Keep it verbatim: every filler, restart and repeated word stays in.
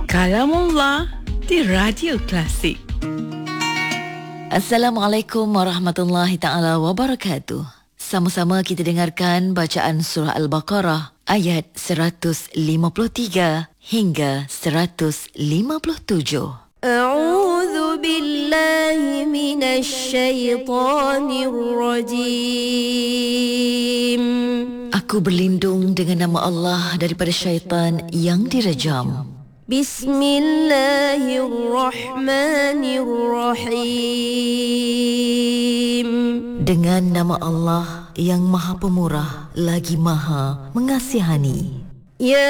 Kalamullah di Radio Klasik. Assalamualaikum warahmatullahi taala wabarakatuh. Sama-sama kita dengarkan bacaan surah Al-Baqarah ayat seratus lima puluh tiga hingga seratus lima puluh tujuh. A'udzu billahi minasy syaithanir rajim. Aku berlindung dengan nama Allah daripada syaitan yang direjam. Bismillahirrahmanirrahim. Dengan nama Allah yang Maha Pemurah lagi Maha Mengasihani. Ya